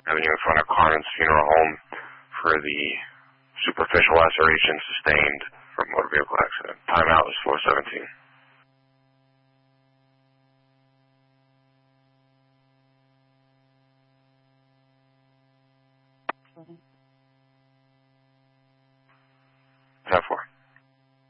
Avenue in front of Carmen's Funeral Home for the superficial laceration sustained from motor vehicle accident. Timeout was 4:17. Ten four.